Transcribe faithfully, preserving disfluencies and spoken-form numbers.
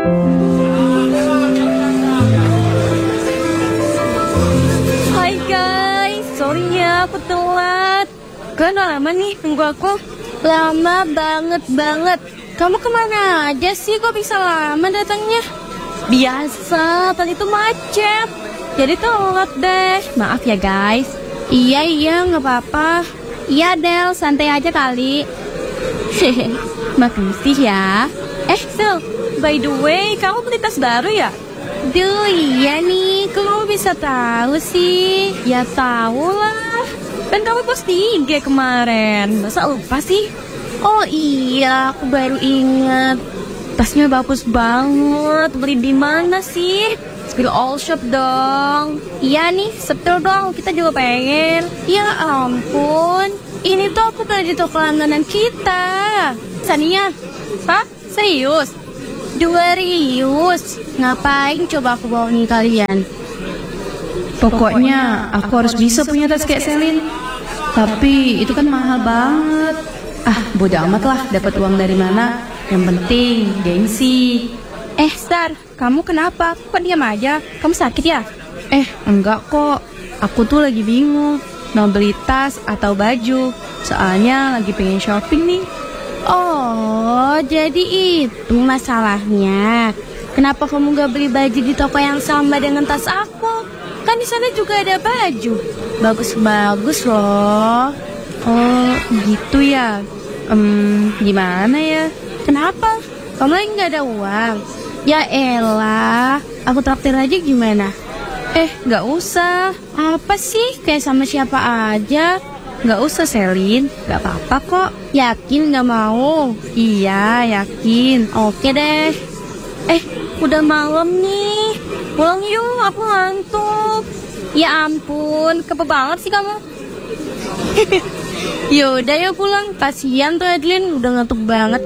Hai guys, sorry ya aku telat. Kalian udah lama nih nunggu aku? Lama banget banget. Kamu kemana aja sih kok bisa lama datangnya? Biasa, tadi itu macet. Jadi telat deh. Maaf ya guys. Iya iya nggak apa-apa. Iya Del, santai aja kali. Hehe, makasih ya. Eh Del, by the way, kamu beli tas baru ya? Duh iya nih, kok kamu bisa tahu sih? Ya tahu lah. Kan kamu post di I G kemarin. Masa lupa sih? Oh iya, aku baru ingat. Tasnya bagus banget. Beli di mana sih? Spill all shop dong. Iya nih, sebetul dong. Kita juga pengen. Ya ampun, ini tuh aku beli di toko langganan kita. Sania, hah? Serius? Dua rius. Ngapain coba aku bawa nih kalian? Pokoknya aku harus bisa punya tas kayak Selin. Tapi itu kan mahal banget. Ah, bodo amat lah dapat uang dari mana. Yang penting gengsi. Eh Star, kamu kenapa? Kok diam aja? Kamu sakit ya? Eh, enggak kok. Aku tuh lagi bingung mau beli tas atau baju. Soalnya lagi pengen shopping nih. Oh, jadi itu masalahnya. Kenapa kamu gak beli baju di toko yang sama dengan tas aku? Kan di sana juga ada baju. Bagus-bagus loh. Oh, gitu ya. Hmm, gimana ya? Kenapa? Kamu lagi gak ada uang? Ya elah, aku traktir aja gimana? Eh, gak usah. Apa sih? Kayak sama siapa aja? Gak usah Selin, gak apa-apa kok. Yakin gak mau? Iya, yakin. Oke deh. Eh, udah malam nih. Pulang yuk, aku ngantuk. Ya ampun, kepo banget sih kamu. Yaudah ya pulang. Kasihan tuh Edlin, udah ngantuk banget.